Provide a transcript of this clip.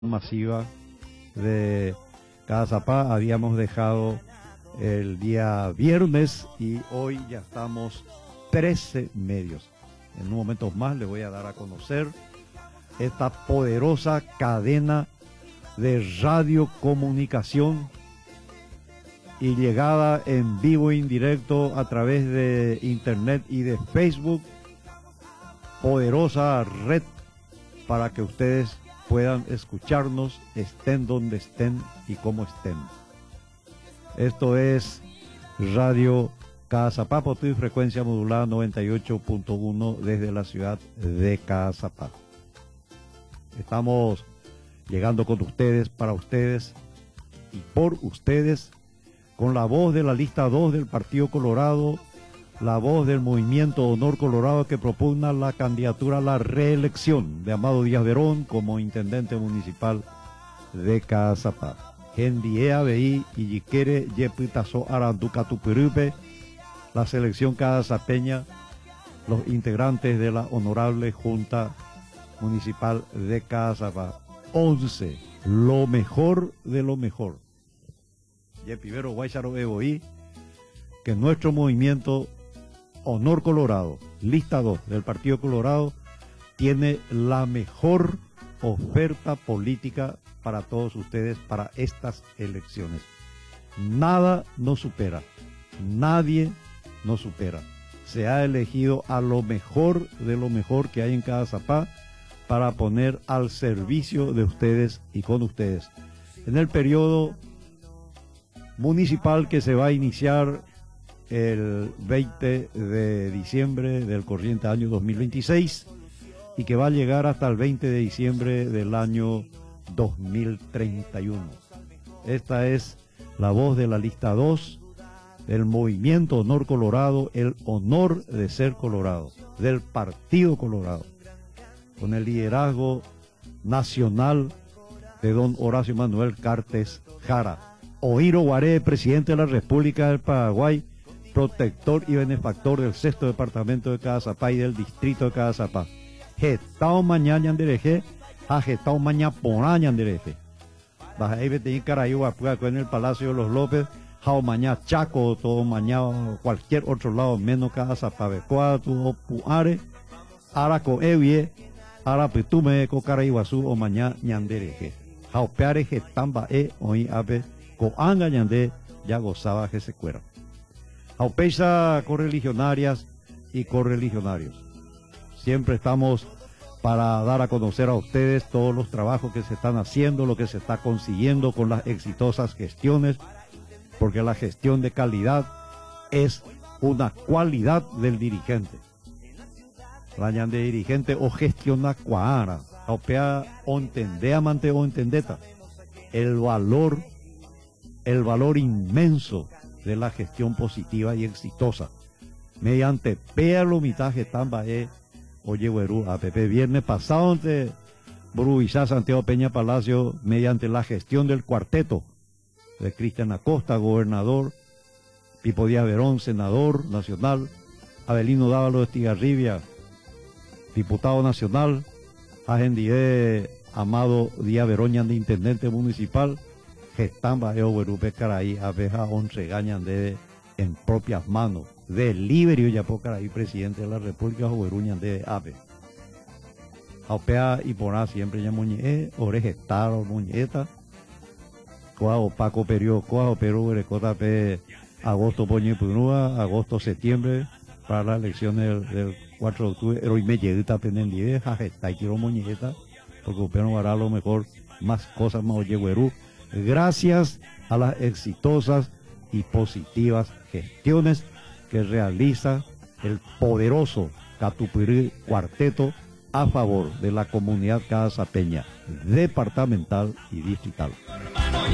masiva de Cazapá habíamos dejado el día viernes y hoy ya estamos 13 medios. En un momento más les voy a dar a conocer esta poderosa cadena de radiocomunicación y llegada en vivo e indirecto a través de internet y de Facebook. Poderosa red para que ustedes puedan escucharnos, estén donde estén y como estén. Esto es Radio Cazapá, Potí, frecuencia modulada 98.1 desde la ciudad de Cazapá. Estamos llegando con ustedes, para ustedes y por ustedes, con la voz de la lista 2 del Partido Colorado, la voz del Movimiento Honor Colorado, que propugna la candidatura a la reelección de Amado Díaz Verón como intendente municipal de Cazapá. Gendiea Beí y Yiquere Yepitazo Aranducatupirupe, la selección cazapeña, los integrantes de la honorable Junta Municipal de Cazapá. 11, lo mejor de lo mejor. Yepivero Guaycharo Eboí, que nuestro movimiento Honor Colorado, lista 2 del Partido Colorado, tiene la mejor oferta política para todos ustedes para estas elecciones. Nada nos supera, nadie nos supera. Se ha elegido a lo mejor de lo mejor que hay en Cazapá para poner al servicio de ustedes y con ustedes. En el periodo municipal que se va a iniciar el 20 de diciembre del corriente año 2026 y que va a llegar hasta el 20 de diciembre del año 2031. Esta es la voz de la lista 2 del Movimiento Honor Colorado, el honor de ser colorado, del Partido Colorado, con el liderazgo nacional de don Horacio Manuel Cartes Jara. Oiro Guaré, presidente de la República del Paraguay, protector y benefactor del 6º departamento de Cazapá y del distrito de Cazapá. Getao mañana yandereje, a getao mañana poraña yandereje. Baja ahí vete en Carayuba, en el Palacio de los López, jao mañana Chaco, todo mañana cualquier otro lado, menos Cazapá, becuatu, puare, araco evie, arapitume, co Carayuazú o mañana yandereje. Jao peare getamba hoy ave, coanga yande, ya gozaba que se cuera. Aupeisa correligionarias y correligionarios. Siempre estamos para dar a conocer a ustedes todos los trabajos que se están haciendo, lo que se está consiguiendo con las exitosas gestiones, porque la gestión de calidad es una cualidad del dirigente. La de dirigente o gestiona cuara, aupea o entendea mante o entendeta. El valor inmenso de la gestión positiva y exitosa mediante Péalo Mitaje Tambae Oyehuerú APP. Viernes pasado ante Brubizá Santiago Peña Palacio, mediante la gestión del cuarteto de Cristian Acosta, gobernador, Pipo Díaz Verón, senador nacional, Abelino Dávalo Estigarribia, diputado nacional, Agendide Amado Díaz Verón, de intendente municipal, Gestamba Eoberupe Caraí, abeja 11 gañan en propias manos. Deliverio Yapo Caraí, presidente de la República, Oberuñan de ave. Aupea y porá siempre ya muñe, orejetaro muñeta. Coa opaco periodo, coa opero recota pe agosto poñe punúa, agosto septiembre, para las elecciones del 4 de octubre, hoy me lleguita pendiente, jajeta y quiero muñeta, porque opero hará lo mejor, más cosas más oyeguerú. Gracias a las exitosas y positivas gestiones que realiza el poderoso Catupirí Cuarteto a favor de la comunidad cazapeña, departamental y distrital.